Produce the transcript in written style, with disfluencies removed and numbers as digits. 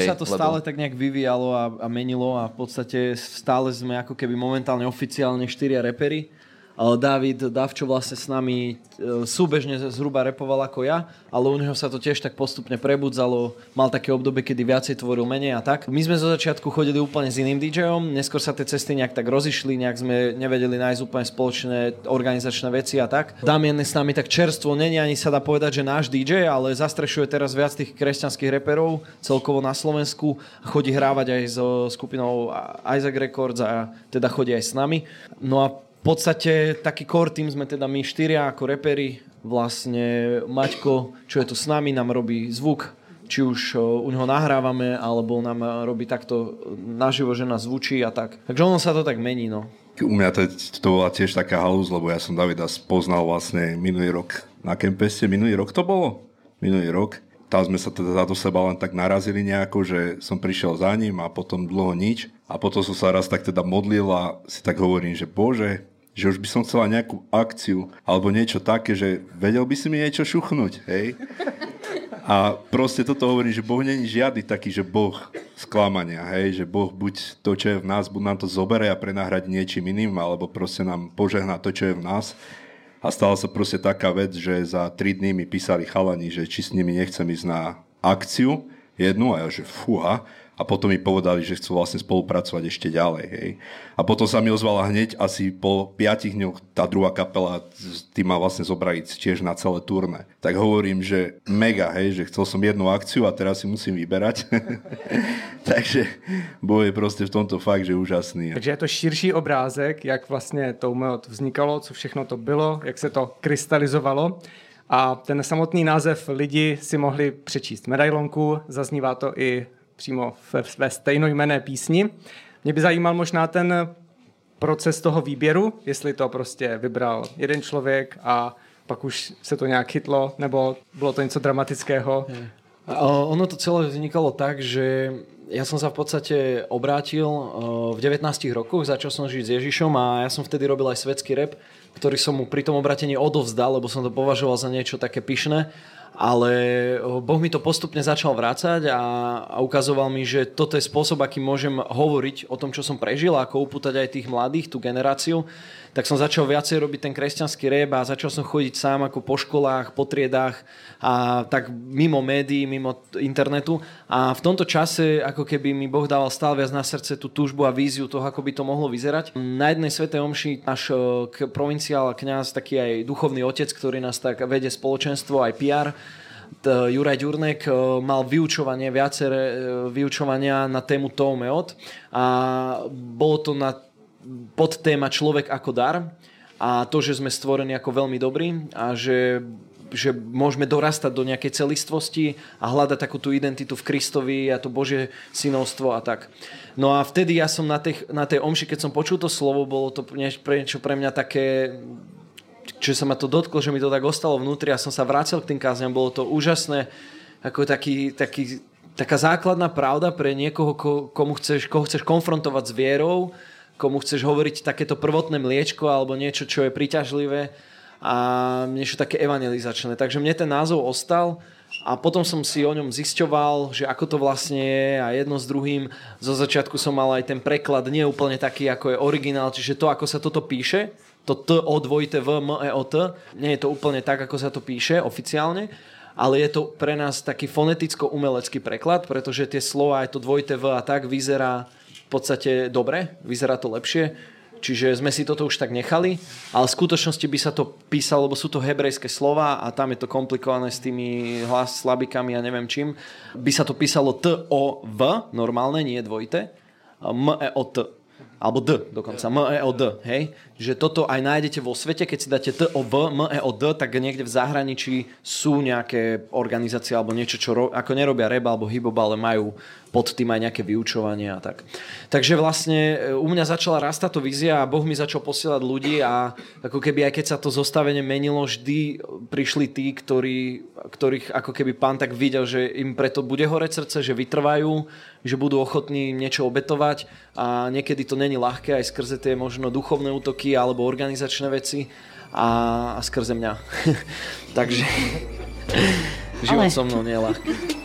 sa to stále tak nejak vyvíjalo a menilo a v podstate stále sme ako keby momentálne oficiálne 4 reperi. Davčo vlastne s nami súbežne zhruba repoval ako ja, ale u neho sa to tiež tak postupne prebudzalo. Mal také obdobie, kedy viacej tvoril menej a tak. My sme zo začiatku chodili úplne s iným DJom, neskôr sa tie cesty nejak tak rozišli, nejak sme nevedeli nájsť úplne spoločné organizačné veci a tak. Damien s nami tak čerstvo, není ani sa dá povedať, že náš DJ, ale zastrešuje teraz viac tých kresťanských reperov celkovo na Slovensku. Chodí hrávať aj so skupinou Isaac Records a teda chodí aj s nami. No a v podstate taký core team sme teda my 4 ako reperi. Vlastne Maťko, čo je tu s nami, nám robí zvuk. Či už u neho nahrávame, alebo nám robí takto naživo, že nás zvučí a tak. Takže ono sa to tak mení, no. U mňa to bola tiež taká halúz, lebo ja som Davida spoznal vlastne minulý rok na Kempeste. Minulý rok to bolo? Minulý rok. Tam sme sa teda do seba len tak narazili nejako, že som prišiel za ním a potom dlho nič. A potom som sa raz tak teda modlil a si tak hovorím, že Bože, že už by som chcela nejakú akciu alebo niečo také, že vedel by si mi niečo šuchnúť, hej? A proste toto hovorím, že Boh není žiadny taký, že Boh sklamania, hej? Že Boh buď to, čo je v nás, buď nám to zobere a prenahrať niečím iným, alebo proste nám požehná to, čo je v nás. A stala sa proste taká vec, že za 3 dní mi písali chalani, že či s nimi nechcem ísť na akciu jednu a ja, že fúha. A potom mi povedali, že chcú vlastne spolupracovať ešte ďalej. Hej. A potom sa mi ozvala hneď asi po 5 dňoch tá druhá kapela, tí ma vlastne zobrali tiež na celé turné. Tak hovorím, že mega, hej, že chcel som jednu akciu a teraz si musím vyberať. Takže Boh je proste v tomto fakt, že úžasný. Takže je to širší obrázek, jak vlastně Toumeot vznikalo, co všechno to bylo, jak se to krystalizovalo. A ten samotný název lidi si mohli přečíst medailonku, zaznívá to i přímo ve stejnojmenné písni. Mě by zajímal možná ten proces toho výběru, jestli to prostě vybral jeden člověk a pak už se to nějak chytlo, nebo bylo to něco dramatického. Ono to celé vznikalo tak, že ja som sa v podstate obrátil v 19 rokoch, začal som žiť s Ježišom a ja som vtedy robil aj svetský rap, ktorý som mu pri tom obratení odovzdal, lebo som to považoval za niečo také pyšné. Ale Boh mi to postupne začal vrácať a ukazoval mi, že toto je spôsob, aký môžem hovoriť o tom, čo som prežil a ako upútať aj tých mladých, tú generáciu. Tak som začal viacej robiť ten kresťanský rap a začal som chodiť sám ako po školách, po triedách a tak mimo médií, mimo internetu. A v tomto čase ako keby mi Boh dával stále viac na srdce tú túžbu a víziu toho, ako by to mohlo vyzerať. Na jednej svätej omši náš provinciál a kňaz, taký aj duchovný otec, ktorý nás tak vedie spoločenstvo, aj PR, Juraj Ďurnek mal vyučovanie, viaceré vyučovania na tému Toumeot a bolo to na podtéma Človek ako dar a to, že sme stvorení ako veľmi dobrí a že môžeme dorastať do nejakej celistvosti a hľadať takú tú identitu v Kristovi a to Božie synovstvo a tak. No a vtedy ja som na tej omši, keď som počul to slovo, bolo to niečo pre mňa také, že sa ma to dotklo, že mi to tak ostalo vnútri a som sa vrátil k tým kázňam. Bolo to úžasné, ako taká základná pravda pre niekoho, koho chceš konfrontovať s vierou, komu chceš hovoriť takéto prvotné mliečko alebo niečo, čo je príťažlivé a niečo také evangelizačné. Takže mne ten názov ostal a potom som si o ňom zisťoval, že ako to vlastne je a jedno s druhým. Zo začiatku som mal aj ten preklad nie úplne taký, ako je originál, čiže to, ako sa toto píše, to T-O-2-T-V-M-E-O-T, nie je to úplne tak, ako sa to píše oficiálne, ale je to pre nás taký foneticko-umelecký preklad, pretože tie slova, aj to dvojité V a tak vyzerá v podstate dobre, vyzerá to lepšie, čiže sme si toto už tak nechali, ale v skutočnosti by sa to písalo, lebo sú to hebrejské slova a tam je to komplikované s tými slabikami a neviem čím, by sa to písalo T-O-V, normálne, nie dvojité, M-E-O-T. Alebo D dokonca, M-E-O-D, hej? Že toto aj nájdete vo svete, keď si dáte T-O-V, M-E-O-D, tak niekde v zahraničí sú nejaké organizácie alebo niečo, čo ako nerobia rap alebo hip-hop, ale majú pod tým aj nejaké vyučovanie a tak. Takže vlastne u mňa začala rásť táto vízia a Boh mi začal posielať ľudí a ako keby aj keď sa to zostavenie menilo, vždy prišli tí, ktorých ako keby Pán tak videl, že im preto bude horeť srdce, že vytrvajú, že budú ochotní niečo obetovať a niekedy to není ľahké aj skrze tie možno duchovné útoky alebo organizačné veci a skrze mňa. Takže život so mnou nie je ľahký.